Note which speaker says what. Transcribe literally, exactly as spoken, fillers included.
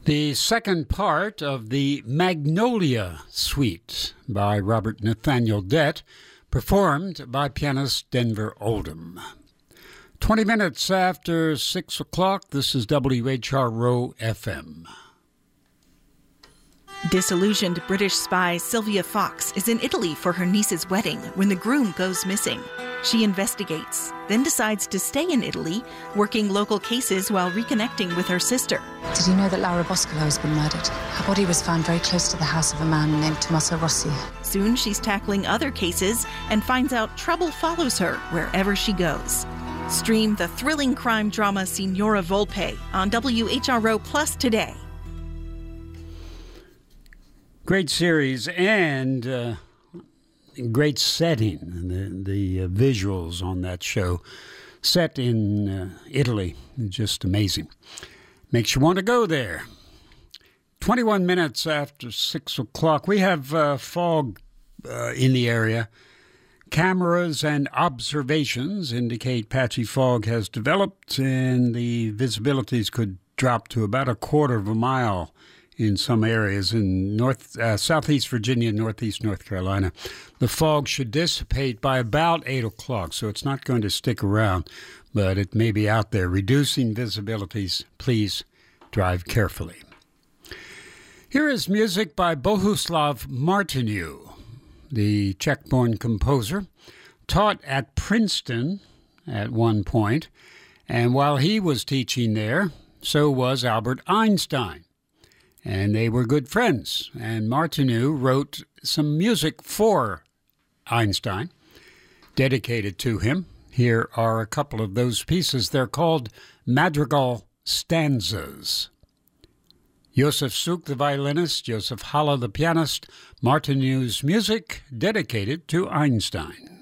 Speaker 1: The second part of the Magnolia Suite by Robert Nathaniel Dett, performed by pianist Denver Oldham. twenty minutes after six o'clock, this is W H R O F M.
Speaker 2: Disillusioned British spy Sylvia Fox is in Italy for her niece's wedding when the groom goes missing. She investigates, then decides to stay in Italy, working local cases while reconnecting with her sister.
Speaker 3: Did you know that Laura Boscolo has been murdered? Her body was found very close to the house of a man named Tommaso Rossi.
Speaker 2: Soon she's tackling other cases and finds out trouble follows her wherever she goes. Stream the thrilling crime drama Signora Volpe on W H R O Plus today.
Speaker 1: Great series and uh, great setting. The, the uh, visuals on that show, set in uh, Italy, just amazing. Makes you want to go there. twenty-one minutes after six o'clock, we have uh, fog uh, in the area. Cameras and observations indicate patchy fog has developed, and the visibilities could drop to about a quarter of a mile in some areas in north, uh, southeast Virginia, northeast North Carolina. The fog should dissipate by about eight o'clock, so it's not going to stick around, but it may be out there, reducing visibilities. Please drive carefully. Here is music by Bohuslav Martinu, the Czech-born composer, taught at Princeton at one point, and while he was teaching there, so was Albert Einstein. And they were good friends. And Martinu wrote some music for Einstein, dedicated to him. Here are a couple of those pieces. They're called Madrigal Stanzas. Josef Suk, the violinist, Joseph Haller, the pianist, Martinu's music dedicated to Einstein.